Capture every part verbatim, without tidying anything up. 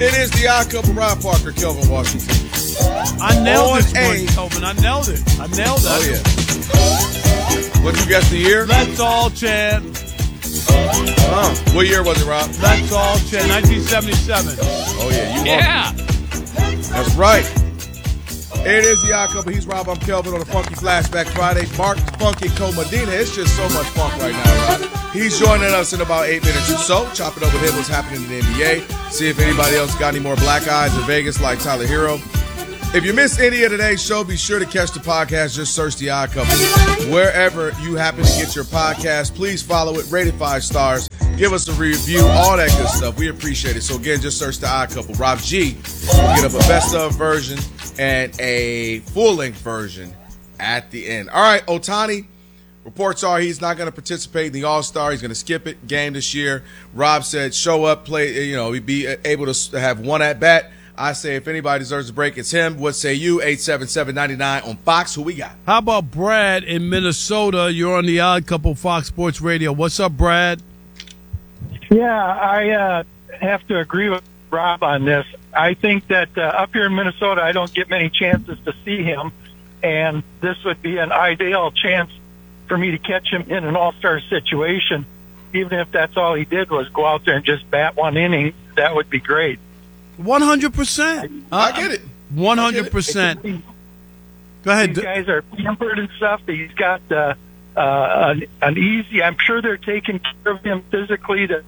It is the odd couple, Rob Parker, Kelvin Washington. I nailed On this a- one, Kelvin. I nailed it. I nailed it. Oh, yeah. What you guess the year? Let's all chant. Uh, what year was it, Rob? Let's all chant. nineteen seventy-seven. Oh, yeah. You Yeah. That's right. It is the odd couple. He's Rob. I'm Kelvin on the Funky Flashback Friday. Mark Funky Co-Medina. It's just so much funk right now, Rob. He's joining us in about eight minutes or so. Chop it up with him. What's happening in the N B A. See if anybody else got any more black eyes in Vegas like Tyler Hero. If you missed any of today's show, be sure to catch the podcast. Just search The Odd Couple. Wherever you happen to get your podcast, please follow it. Rate it five stars. Give us a review. All that good stuff. We appreciate it. So, again, just search The Odd Couple. Rob G will get up a best-of version and a full-length version at the end. All right, Ohtani. Reports are he's not going to participate in the All-Star. He's going to skip it game this year. Rob said show up, play, you know, he'd be able to have one at-bat. I say if anybody deserves a break, it's him. What say you? eight seven seven, nine nine on Fox. Who we got? How about Brad in Minnesota? You're on the Odd Couple Fox Sports Radio. What's up, Brad? Yeah, I uh, have to agree with Rob on this. I think that uh, up here in Minnesota, I don't get many chances to see him, and this would be an ideal chance for me to catch him in an all-star situation. Even if that's all he did was go out there and just bat one inning, that would be great. one hundred percent. I get it. one hundred percent. Go ahead. These guys are pampered and stuff. He's got uh, uh, an, an easy, I'm sure they're taking care of him physically. To,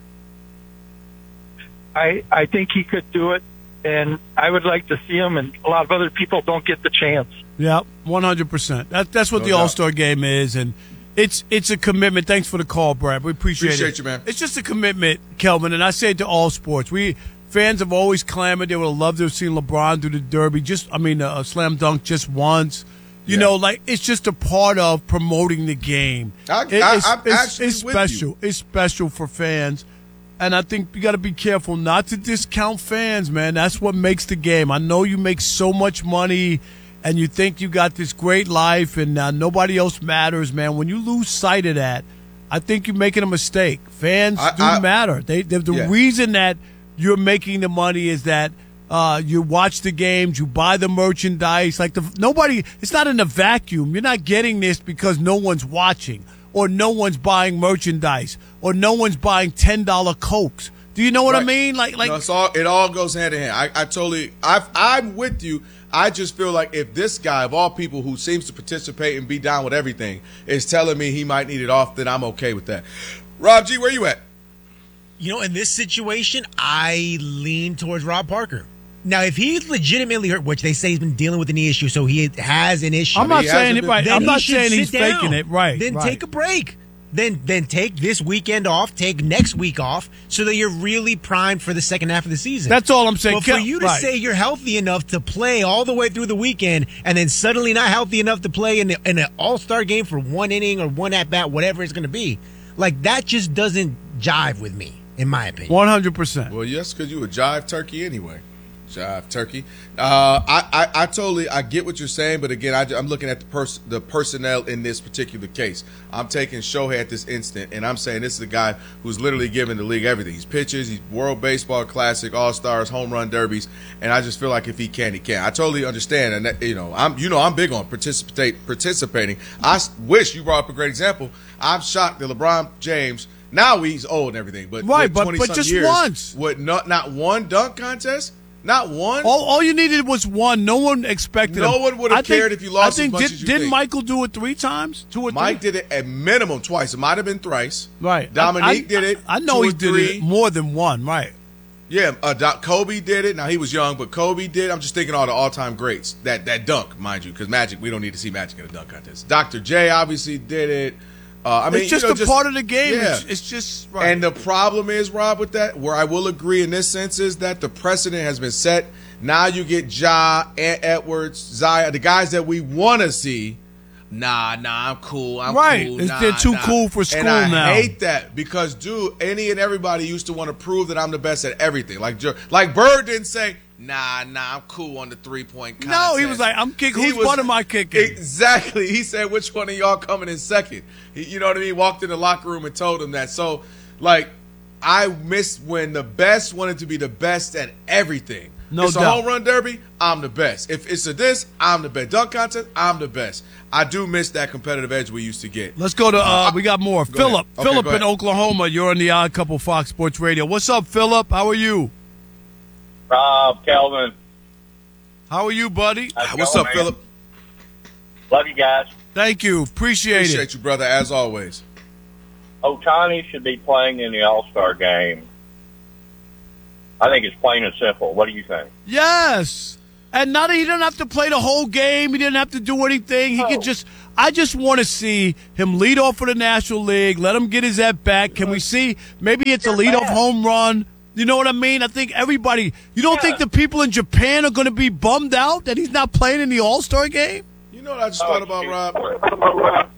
I, I think he could do it, and I would like to see him, and a lot of other people don't get the chance. Yeah, one hundred percent. That, that's what No the doubt. All-Star game is, and it's it's a commitment. Thanks for the call, Brad. We appreciate, Appreciate it. you, man. It's just a commitment, Kelvin, and I say it to all sports. We fans have always clamored they would have loved to have seen LeBron do the Derby, just I mean, a, a slam dunk just once. You Yeah. know, like it's just a part of promoting the game. I- It- I- it's, I'm it's, actually it's with special. you. It's special for fans. And I think you got to be careful not to discount fans, man. That's what makes the game. I know you make so much money and you think you got this great life and uh, nobody else matters, man. When you lose sight of that, I think you're making a mistake. Fans I- do I- matter. They, they're the Yeah. reason that you're making the money is that uh, you watch the games, you buy the merchandise. Like the nobody, it's not in a vacuum. You're not getting this because no one's watching, or no one's buying merchandise, or no one's buying ten dollar Cokes. Do you know what I Right. mean? Like, like No, it's all, it all goes hand in hand. I, I totally, I've, I'm with you. I just feel like if this guy, of all people who seems to participate and be down with everything, is telling me he might need it off, then I'm okay with that. Rob G, where you at? You know, in this situation, I lean towards Rob Parker. Now, if he's legitimately hurt, which they say he's been dealing with a knee issue, so he has an issue. I'm not he saying hasn't it been- right. then I'm he not should saying sit he's down. faking it. Right. Then right. take a break. Then then take this weekend off, take next week off, so that you're really primed for the second half of the season. That's all I'm saying. But for Kel- you to right. say you're healthy enough to play all the way through the weekend and then suddenly not healthy enough to play in, the, in an all-star game for one inning or one at-bat, whatever it's going to be, like that just doesn't jive with me, in my opinion. one hundred percent. Well, yes, because you a jive turkey anyway. Jive turkey. Uh, I, I, I totally, I get what you're saying, but again, I, I'm looking at the pers- the personnel in this particular case. I'm taking Shohei at this instant, and I'm saying this is a guy who's literally giving the league everything. He's pitches, he's World Baseball Classic, All Stars, home run derbies, and I just feel like if he can, he can. I totally understand, and that, you know, I'm, you know, I'm big on participate participating. I s- wish you brought up a great example. I'm shocked that LeBron James. Now he's old and everything, but Right, with but- twenty but some just years, once. What? Not not one dunk contest. Not one. All, all you needed was one. No one expected No him. one would have I think- cared if you lost I think as much did, as you Didn't think. Michael do it three times? Two or Mike three? did it at minimum twice. It might have been thrice. Right. Dominique I, I, did it. I know two he or did three. it more than one. Right. Yeah, uh, Doc, Kobe did it. Now he was young, but Kobe did. I'm just thinking all the all-time greats. That that dunk, mind you, because Magic, we don't need to see Magic in a dunk contest. Doctor J obviously did it. Uh, I mean, it's just you know, a part of the game. Yeah. It's, it's just right. And the problem is, Rob, with that, where I will agree in this sense, is that the precedent has been set. Now you get Ja, Ant Edwards, Zaya, the guys that we want to see. Nah, nah, I'm cool. I'm Right. cool. It's- Nah, they're too nah. cool for school and I now. hate that because, dude, any and everybody used to want to prove that I'm the best at everything. Like, Jo- like Bird didn't say, nah, nah, I'm cool on the three-point contest. No, he was like, I'm kicking. He Who's was- one of my kicking? Exactly. He said, which one of y'all coming in second? He, you know what I mean? Walked in the locker room and told him that. So, like, I miss when the best wanted to be the best at everything. No it's doubt. a home run derby, I'm the best. If it's a this, I'm the best. Dunk contest, I'm the best. I do miss that competitive edge we used to get. Let's go to, uh, we got more. Go Philip. ahead. Okay, Philip go in ahead. Oklahoma. You're on the Odd Couple Fox Sports Radio. What's up, Philip? How are you? Rob, Kelvin. How are you, buddy? How's it What's going, up, man? Philip? Love you guys. Thank you. Appreciate, Appreciate it. you, brother, as always. Otani should be playing in the All-Star game. I think it's plain and simple. What do you think? Yes. And not he didn't have to play the whole game. He didn't have to do anything. He Oh. could just I just want to see him lead off for the National League. Let him get his at bat. Can we see maybe it's a leadoff home run? You know what I mean? I think everybody you don't Yeah. think the people in Japan are going to be bummed out that he's not playing in the All-Star game? You know what I just Oh, thought about, shoot. Rob?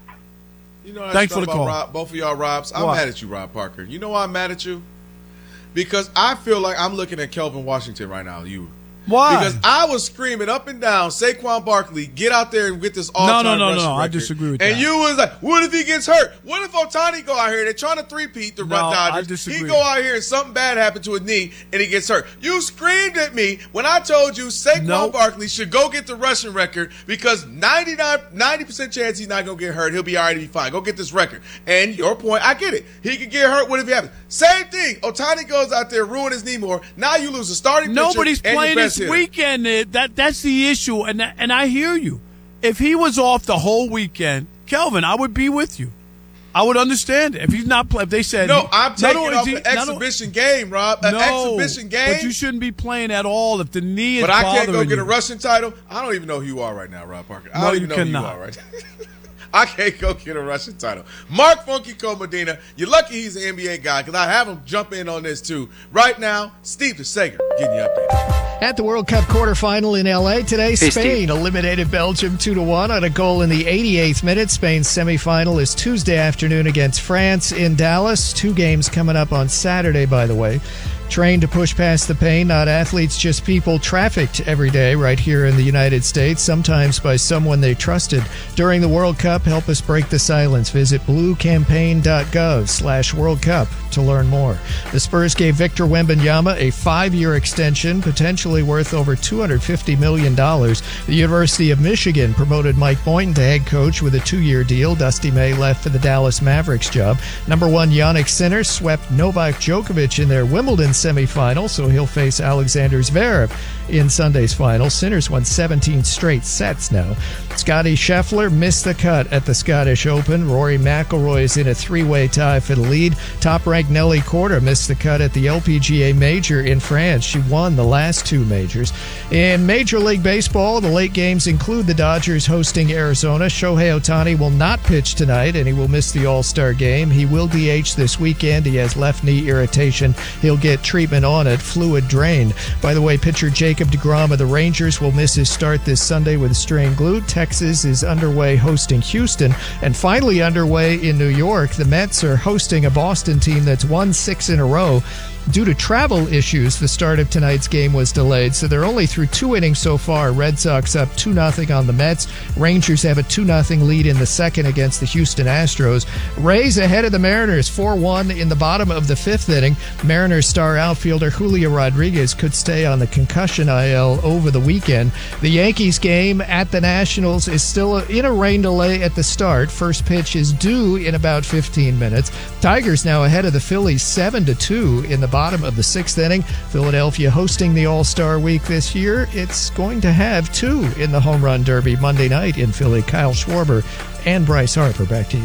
You know what I Thanks just for thought the about, call. Rob? Both of y'all Robs. I'm What? mad at you, Rob Parker. You know why I'm mad at you? Because I feel like I'm looking at Kelvin Washington right now, you. Why? Because I was screaming up and down, Saquon Barkley, get out there and get this all-time no, no, rushing no, I record. disagree with and that. you was like, what if he gets hurt? What if Otani go out here? They're trying to three-peat the No, Dodgers. I disagree. He go out here and something bad happened to his knee and he gets hurt. You screamed at me when I told you Saquon Nope. Barkley should go get the rushing record because ninety-nine, ninety percent chance he's not going to get hurt. He'll be all right, he'll be fine. Go get this record. And your point, I get it. He could get hurt. What if he happens? Same thing. Otani goes out there, ruin his knee more. Now you lose a starting pitcher Nobody's and your playing best this hitter. weekend. Uh, That that's the issue, and that, and I hear you. If he was off the whole weekend, Kelvin, I would be with you. I would understand it. If he's not playing. If they said No, I'm not taking only off is he- an not only- exhibition game, Rob. An no, exhibition game. but you shouldn't be playing at all if the knee is But I can't bothering go get a you. Russian title. I don't even know who you are right now, Rob Parker. I No, don't you even know who cannot. you are right now. I can't go get a Russian title. Mark Funky Cole Medina, you're lucky he's an N B A guy because I have him jump in on this too. Right now, Steve DeSager getting you updated. At the World Cup quarterfinal in L A today, Spain eliminated Belgium two to one on a goal in the eighty-eighth minute. Spain's semifinal is Tuesday afternoon against France in Dallas. Two games coming up on Saturday, by the way. Trained to push past the pain, not athletes, just people trafficked every day right here in the United States, sometimes by someone they trusted. During the World Cup, help us break the silence. Visit bluecampaign.gov slash World Cup to learn more. The Spurs gave Victor Wembanyama a five-year extension, potentially worth over two hundred fifty million dollars. The University of Michigan promoted Mike Boynton to head coach with a two-year deal. Dusty May left for the Dallas Mavericks job. Number one Yannick Sinner swept Novak Djokovic in their Wimbledon semifinal, so he'll face Alexander Zverev in Sunday's final. Sinners won seventeen straight sets now. Scottie Scheffler missed the cut at the Scottish Open. Rory McIlroy is in a three-way tie for the lead. Top-ranked Nelly Korda missed the cut at the L P G A Major in France. She won the last two majors. In Major League Baseball, the late games include the Dodgers hosting Arizona. Shohei Ohtani will not pitch tonight, and he will miss the All-Star game. He will D H this weekend. He has left knee irritation. He'll get treatment on it, fluid drain. By the way, pitcher Jacob deGrom of the Rangers will miss his start this Sunday with a strained glute. Texas is underway hosting Houston. And finally underway in New York, the Mets are hosting a Boston team that's won six in a row. Due to travel issues, the start of tonight's game was delayed, so they're only through two innings so far. Red Sox up two nothing on the Mets. Rangers have a two nothing lead in the second against the Houston Astros. Rays ahead of the Mariners four one in the bottom of the fifth inning. Mariners star outfielder Julio Rodriguez could stay on the concussion I L over the weekend. The Yankees game at the Nationals is still in a rain delay at the start. First pitch is due in about fifteen minutes. Tigers now ahead of the Phillies seven to two in the bottom of the sixth inning. Philadelphia hosting the All-Star Week this year. It's going to have two in the Home Run Derby Monday night in Philly. Kyle Schwarber and Bryce Harper. Back to you.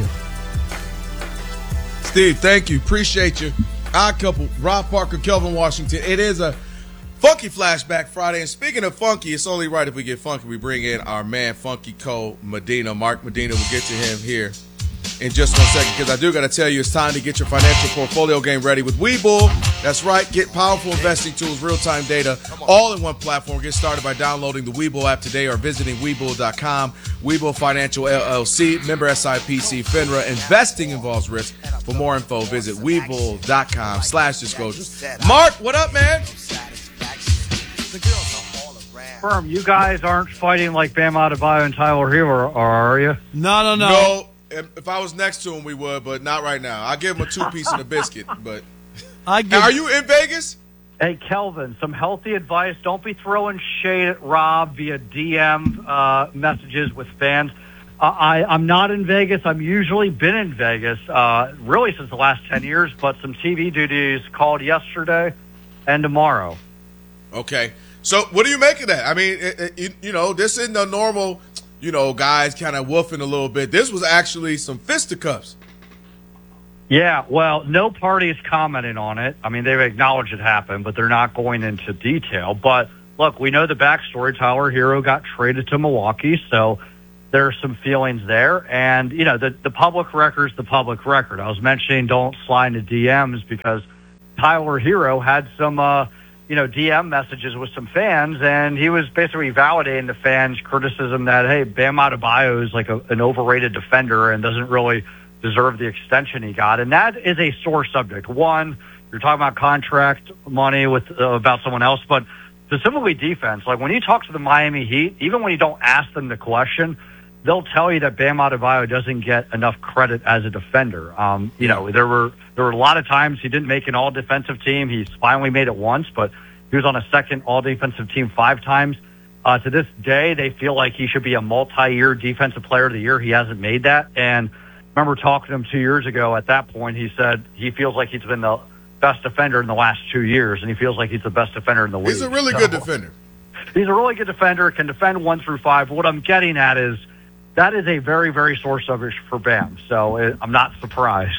Steve, thank you. Appreciate you. Odd couple, Rob Parker, Kelvin Washington. It is a Funky Flashback Friday. And speaking of funky, it's only right if we get funky. We bring in our man, Funky Cole Medina. Mark Medina, we'll get to him here in just one second, because I do got to tell you, it's time to get your financial portfolio game ready with Webull. That's right. Get powerful investing tools, real-time data, all in one platform. Get started by downloading the Webull app today or visiting Webull dot com. Webull Financial L L C, member S I P C, FINRA. Investing involves risk. For more info, visit Webull dot com slash disclosures. Mark, what up, man? Firm, you guys aren't fighting like Bam Adebayo and Tyler Hero, are you? No, no, no. No. If if I was next to him, we would, but not right now. I'll give him a two-piece and a biscuit, but I get, Are you in Vegas? Hey, Kelvin, some healthy advice. Don't be throwing shade at Rob via D M uh, messages with fans. Uh, I, I'm not in Vegas. I've usually been in Vegas, uh, really since the last ten years, but some T V duties called yesterday and tomorrow. Okay. So what do you make of that? I mean, it, it, you, you know, this isn't a normal, you know, guys kind of woofing a little bit. This was actually some fisticuffs. Yeah, well, no party is commenting on it. I mean, they've acknowledged it happened, but they're not going into detail. But, look, we know the backstory. Tyler Hero got traded to Milwaukee, so there's some feelings there. And, you know, the, the public record is the public record. I was mentioning don't slide into D Ms because Tyler Hero had some, uh, you know, D M messages with some fans, and he was basically validating the fans' criticism that, hey, Bam Adebayo is like a, an overrated defender and doesn't really – deserve the extension he got, and that is a sore subject. One, you're talking about contract money with uh, about someone else, but specifically defense. Like when you talk to the Miami Heat, even when you don't ask them the question, they'll tell you that Bam Adebayo doesn't get enough credit as a defender. Um, you know, there were there were a lot of times he didn't make an all-defensive team. He's finally made it once, but he was on a second all-defensive team five times. Uh, to this day, they feel like he should be a multi-year defensive player of the year. He hasn't made that, and remember talking to him two years ago. At that point, he said he feels like he's been the best defender in the last two years, and he feels like he's the best defender in the league. He's a really so, good defender. He's a really good defender, can defend one through five. What I'm getting at is that is a very, very sore subject for Bam, so it, I'm not surprised.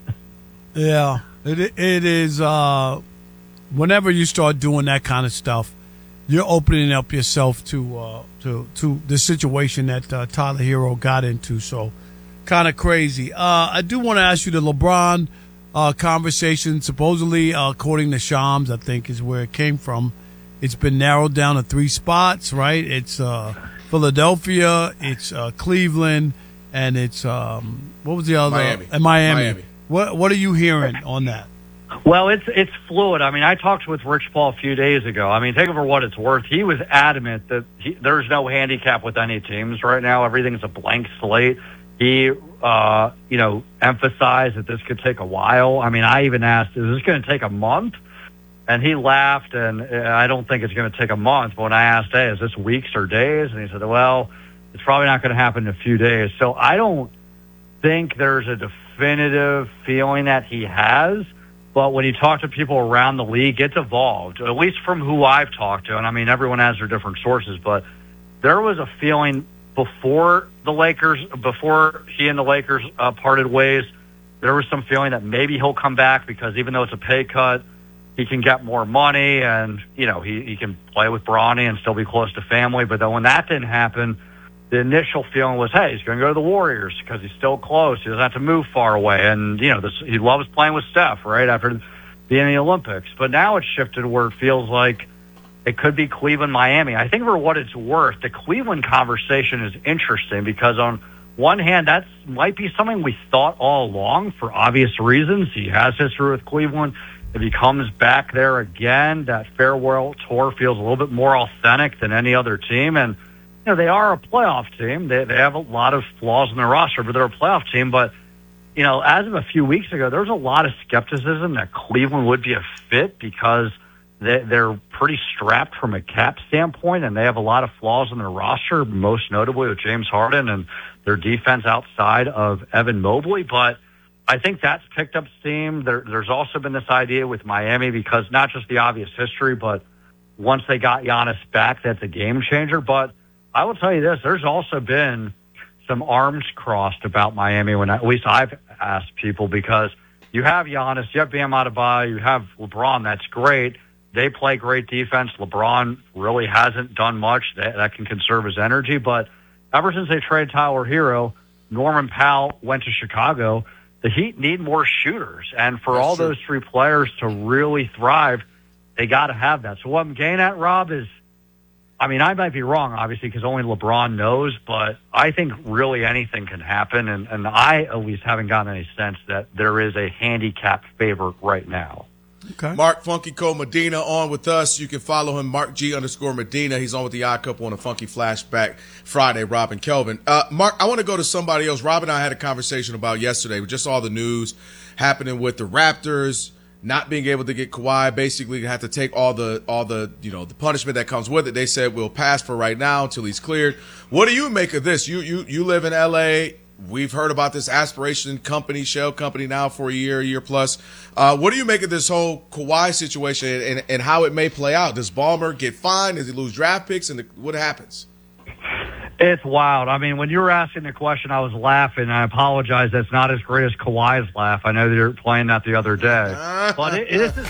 Yeah, it it is. Uh, whenever you start doing that kind of stuff, you're opening up yourself to uh, to to the situation that uh, Tyler Hero got into. So. Kind of crazy. Uh, I do want to ask you the LeBron uh, conversation. Supposedly, uh, according to Shams, I think is where it came from. It's been narrowed down to three spots, right? It's uh, Philadelphia, it's uh, Cleveland, and it's um, what was the other? Miami. Uh, Miami. Miami. What What are you hearing on that? Well, it's it's fluid. I mean, I talked with Rich Paul a few days ago. I mean, take it for what it's worth. He was adamant that he, there's no handicap with any teams right now. Everything's a blank slate. He, uh, you know, emphasized that this could take a while. I mean, I even asked, is this going to take a month? And he laughed, and I don't think it's going to take a month. But when I asked, hey, is this weeks or days? And he said, well, it's probably not going to happen in a few days. So I don't think there's a definitive feeling that he has. But when you talk to people around the league, it's evolved, at least from who I've talked to. And, I mean, everyone has their different sources. But there was a feeling before the Lakers, before he and the Lakers uh, parted ways, there was some feeling that maybe he'll come back because even though it's a pay cut, he can get more money and, you know, he, he can play with Bronny and still be close to family. But then when that didn't happen, the initial feeling was, hey, he's going to go to the Warriors because he's still close. He doesn't have to move far away. And, you know, this, he loves playing with Steph, right, after being in the Olympics. But now it's shifted where it feels like it could be Cleveland, Miami. I think for what it's worth, the Cleveland conversation is interesting because on one hand, that might be something we thought all along for obvious reasons. He has history with Cleveland. If he comes back there again, that farewell tour feels a little bit more authentic than any other team. And, you know, they are a playoff team. They, they have a lot of flaws in their roster, but they're a playoff team. But, you know, as of a few weeks ago, there was a lot of skepticism that Cleveland would be a fit because they, they're pretty strapped from a cap standpoint, and they have a lot of flaws in their roster, most notably with James Harden and their defense outside of Evan Mobley. But I think that's picked up steam. There, there's also been this idea with Miami because not just the obvious history, but once they got Giannis back, that's a game changer. But I will tell you this, there's also been some arms crossed about Miami when I, at least I've asked people because you have Giannis, you have Bam Adebayo, you have LeBron, that's great. They play great defense. LeBron really hasn't done much that, that can conserve his energy. But ever since they traded Tyler Hero, Norman Powell went to Chicago. The Heat need more shooters. And for That's all true. those three players to really thrive, they got to have that. So what I'm getting at, Rob, is, I mean, I might be wrong, obviously, because only LeBron knows, but I think really anything can happen. And, and I at least haven't gotten any sense that there is a handicap favorite right now. Okay. Mark Funky Cole Medina on with us. You can follow him, Mark G underscore Medina. He's on with the Odd Couple on a Funky Flashback Friday, Rob and Kelvin. Uh, Mark, I want to go to somebody else. Rob and I had a conversation about yesterday with just all the news happening with the Raptors not being able to get Kawhi, basically have to take all the all the you know the punishment that comes with it. They said we'll pass for right now until he's cleared. What do you make of this? You you you live in L A. We've heard about this aspiration company, shell company now for a year, a year plus. Uh, what do you make of this whole Kawhi situation and, and how it may play out? Does Ballmer get fined? Does he lose draft picks? And the, what happens? It's wild. I mean, when you were asking the question, I was laughing. I apologize. That's not as great as Kawhi's laugh. I know that you're playing that the other day. But it, it is...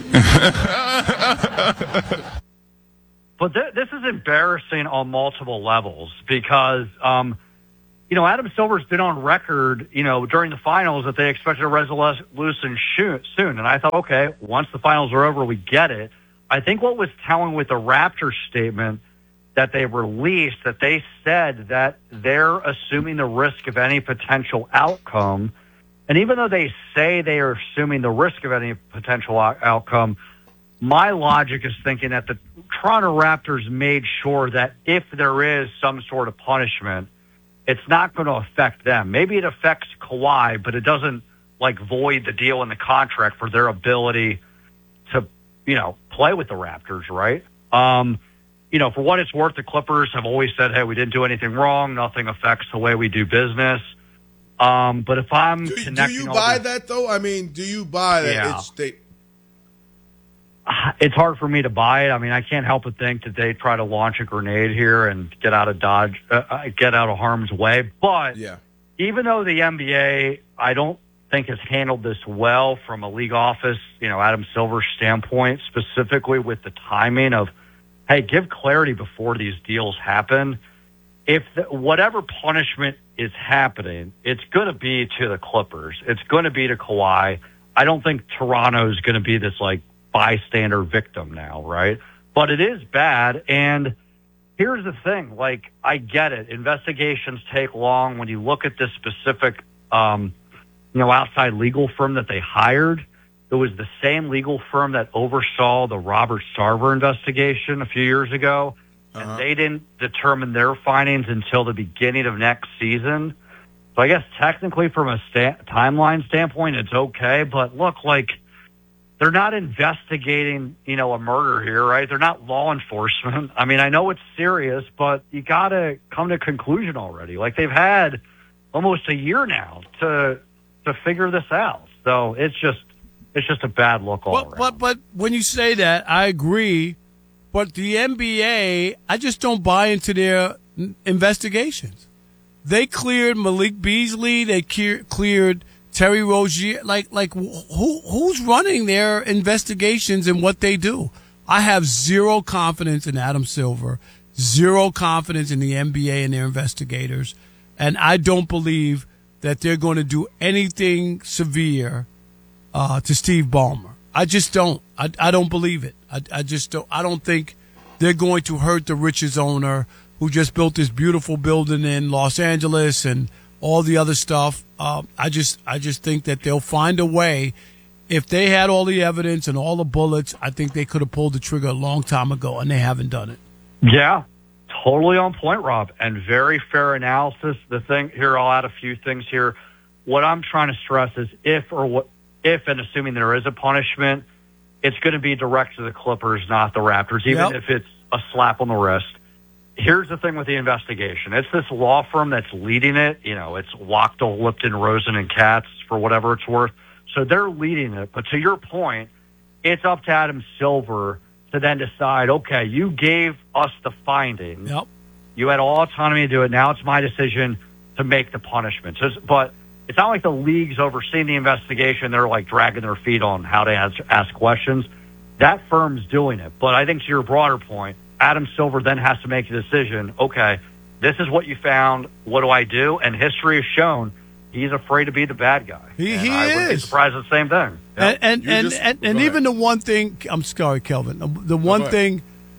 but th- this is embarrassing on multiple levels because... Um, You know, Adam Silver's been on record, you know, during the finals that they expected a resolution soon. And I thought, okay, once the finals are over, we get it. I think what was telling with the Raptors statement that they released, that they said that they're assuming the risk of any potential outcome. And even though they say they are assuming the risk of any potential outcome, my logic is thinking that the Toronto Raptors made sure that if there is some sort of punishment, it's not going to affect them. Maybe it affects Kawhi, but it doesn't like void the deal in the contract for their ability to, you know, play with the Raptors, right? Um, you know, for what it's worth, the Clippers have always said, hey, we didn't do anything wrong. Nothing affects the way we do business. Um, but if I'm do, connecting... Do you all buy these, that, though? I mean, do you buy that? Yeah. It's, they, It's hard for me to buy it. I mean, I can't help but think that they try to launch a grenade here and get out of dodge, uh, get out of harm's way. But yeah. even though the N B A, I don't think has handled this well from a league office, you know, Adam Silver's standpoint, specifically with the timing of, hey, give clarity before these deals happen. If the, whatever punishment is happening, it's going to be to the Clippers. It's going to be to Kawhi. I don't think Toronto is going to be this like bystander victim now, right? But it is bad. And here's the thing, like, I get it. Investigations take long. When you look at this specific, um, you know, outside legal firm that they hired, it was the same legal firm that oversaw the Robert Sarver investigation a few years ago. Uh-huh. And they didn't determine their findings until the beginning of next season. So I guess technically from a sta- timeline standpoint, it's okay. But look, like, they're not investigating, you know, a murder here, right? They're not law enforcement. I mean, I know it's serious, but you got to come to a conclusion already. Like, they've had almost a year now to to figure this out. So it's just it's just a bad look all but, around. But but when you say that, I agree. But the N B A, I just don't buy into their investigations. They cleared Malik Beasley. They cleared Terry Rozier. Like, like who who's running their investigations and what they do? I have zero confidence in Adam Silver, zero confidence in the N B A and their investigators, and I don't believe that they're going to do anything severe uh, to Steve Ballmer. I just don't. I, I don't believe it. I, I just don't. I don't think they're going to hurt the Richards owner who just built this beautiful building in Los Angeles and all the other stuff. Uh, I just, I just think that they'll find a way. If they had all the evidence and all the bullets, I think they could have pulled the trigger a long time ago, and they haven't done it. Yeah, totally on point, Rob, and very fair analysis. The thing here, I'll add a few things here. What I'm trying to stress is if or what. If and assuming there is a punishment, it's going to be direct to the Clippers, not the Raptors, even yep. if it's a slap on the wrist. Here's the thing with the investigation. It's this law firm that's leading it. You know, it's Wachtel, Lipton, Rosen, and Katz, for whatever it's worth. So they're leading it. But to your point, it's up to Adam Silver to then decide, okay, you gave us the findings. Yep. You had all autonomy to do it. Now it's my decision to make the punishment. So, but it's not like the league's overseeing the investigation. They're like dragging their feet on how to ask, ask questions. That firm's doing it. But I think to your broader point, Adam Silver then has to make a decision. Okay, this is what you found. What do I do? And history has shown he's afraid to be the bad guy. He, and he I is. wouldn't be surprised at the same thing. Yep. And and and, just, and, and even the one thing, I'm sorry, Kelvin. The one okay. thing,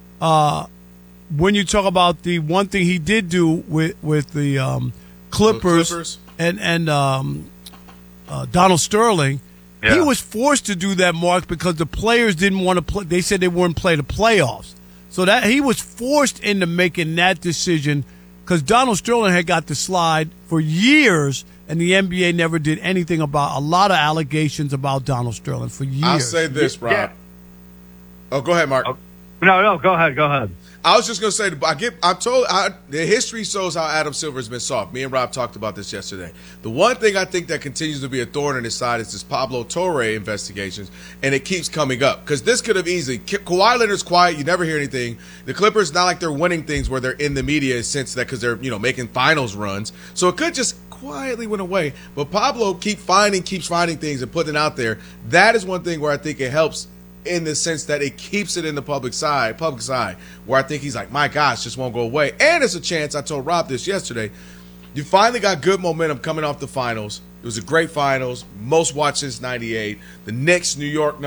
uh, when you talk about the one thing he did do with with the um, Clippers, Clippers and and um, uh, Donald Sterling, Yeah. he was forced to do that, Mark, because the players didn't want to play. They said they wouldn't play the playoffs, so that he was forced into making that decision because Donald Sterling had got the slide for years, and the N B A never did anything about a lot of allegations about Donald Sterling for years. I'll say this, Rob. Yeah. Oh, go ahead, Mark. Oh, no, no, go ahead, go ahead. I was just gonna say, I get. I'm told I, the history shows how Adam Silver has been soft. Me and Rob talked about this yesterday. The one thing I think that continues to be a thorn in his side is this Pablo Torre investigations, and it keeps coming up because this could have easily. Ka- Kawhi Leonard's quiet; you never hear anything. The Clippers, not like they're winning things where they're in the media, since that because they're you know making finals runs. So it could just quietly went away. But Pablo keep finding, keeps finding things and putting it out there. That is one thing where I think it helps, in the sense that it keeps it in the public side, public side, where I think he's like, my gosh, just won't go away. And it's a chance, I told Rob this yesterday, you finally got good momentum coming off the finals. It was a great finals, most watched since ninety-eight. The Knicks, New York,